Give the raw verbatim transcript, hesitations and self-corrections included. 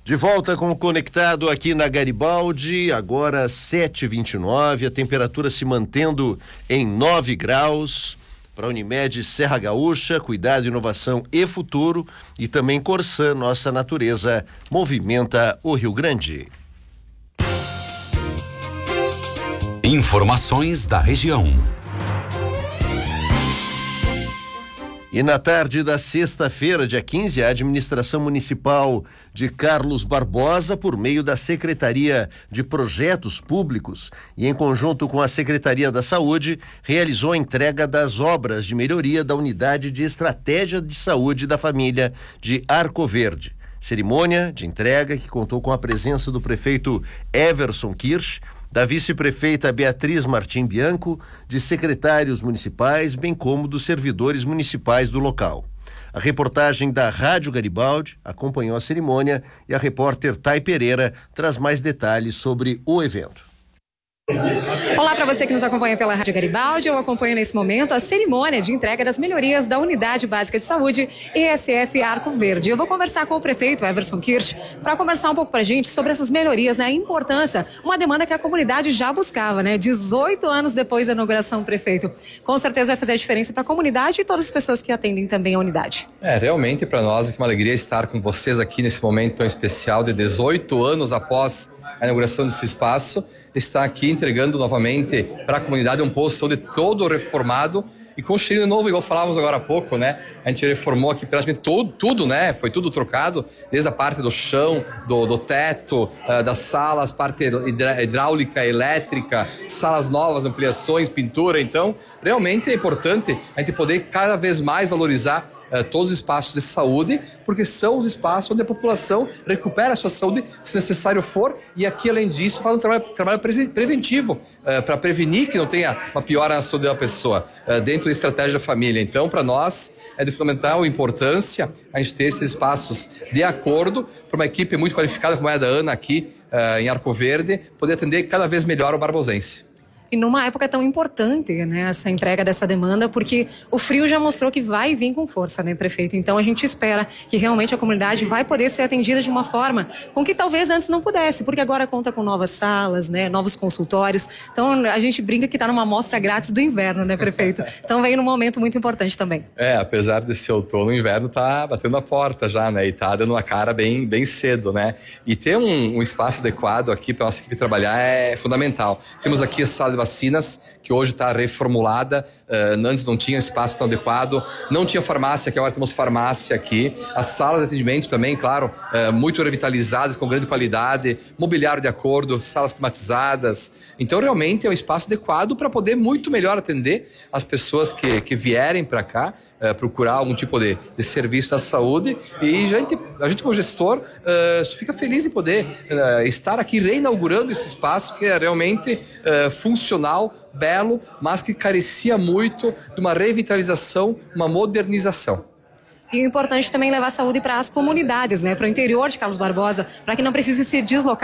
De volta com o Conectado aqui na Garibaldi, agora sete e vinte e nove, a temperatura se mantendo em nove graus. Para a Unimed Serra Gaúcha, cuidado, inovação e futuro, e também Corsã, nossa natureza movimenta o Rio Grande. Informações da região. E na tarde da sexta-feira, dia quinze, a administração municipal de Carlos Barbosa, por meio da Secretaria de Projetos Públicos e em conjunto com a Secretaria da Saúde, realizou a entrega das obras de melhoria da Unidade de Estratégia de Saúde da Família de Arco Verde. Cerimônia de entrega que contou com a presença do prefeito Everson Kirsch, da vice-prefeita Beatriz Martim Bianco, de secretários municipais, bem como dos servidores municipais do local. A reportagem da Rádio Garibaldi acompanhou a cerimônia e a repórter Thay Pereira traz mais detalhes sobre o evento. Olá para você que nos acompanha pela Rádio Garibaldi. Eu acompanho nesse momento a cerimônia de entrega das melhorias da Unidade Básica de Saúde E S F Arco Verde. Eu vou conversar com o prefeito Everson Kirsch para conversar um pouco para a gente sobre essas melhorias, né? A importância, uma demanda que a comunidade já buscava, né? dezoito anos depois da inauguração, prefeito. Com certeza vai fazer a diferença para a comunidade e todas as pessoas que atendem também a unidade. É, realmente para nós é uma alegria estar com vocês aqui nesse momento tão especial de dezoito anos após a inauguração desse espaço, está aqui entregando novamente para a comunidade um posto de saúde todo reformado e com cheirinho novo, igual falávamos agora há pouco, né? A gente reformou aqui praticamente tudo, tudo, né? Foi tudo trocado, desde a parte do chão, do, do teto, uh, das salas, parte hidráulica, elétrica, salas novas, ampliações, pintura. Então, realmente é importante a gente poder cada vez mais valorizar Uh, todos os espaços de saúde, porque são os espaços onde a população recupera a sua saúde, se necessário for, e aqui, além disso, faz um trabalho, trabalho preventivo, uh, para prevenir que não tenha uma piora na saúde da pessoa, uh, dentro da estratégia da família. Então, para nós, é de fundamental importância a gente ter esses espaços de acordo, para uma equipe muito qualificada, como é a da Ana aqui, uh, em Arco Verde, poder atender cada vez melhor o barbosense. E numa época tão importante, né, essa entrega dessa demanda, porque o frio já mostrou que vai vir com força, né, prefeito? Então a gente espera que realmente a comunidade vai poder ser atendida de uma forma com que talvez antes não pudesse, porque agora conta com novas salas, né, novos consultórios. Então a gente brinca que está numa amostra grátis do inverno, né, prefeito? Então vem num momento muito importante também. É, apesar desse outono, o inverno tá batendo a porta já, né, e tá dando uma cara bem, bem cedo, né? E ter um, um espaço adequado aqui para nossa equipe trabalhar é fundamental. Temos aqui a sala de vacinas, que hoje está reformulada, uh, antes não tinha espaço tão adequado, não tinha farmácia, que agora temos farmácia aqui, as salas de atendimento também, claro, uh, muito revitalizadas, com grande qualidade, mobiliário de acordo, salas climatizadas. Então realmente é um espaço adequado para poder muito melhor atender as pessoas que, que vierem para cá, uh, procurar algum tipo de, de serviço da saúde, e a gente, a gente como gestor uh, fica feliz em poder uh, estar aqui reinaugurando esse espaço que é realmente uh, funcional, belo, mas que carecia muito de uma revitalização, uma modernização. E o importante também é levar saúde para as comunidades, né, para o interior de Carlos Barbosa, para que não precise se deslocar